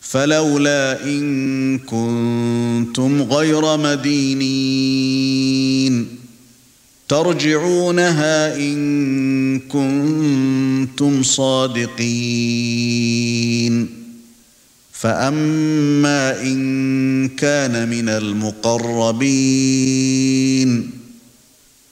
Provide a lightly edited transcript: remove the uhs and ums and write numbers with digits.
فلولا إن كنتم غير مدينين ترجعونها إن كنتم صادقين فأما إن كان من المقربين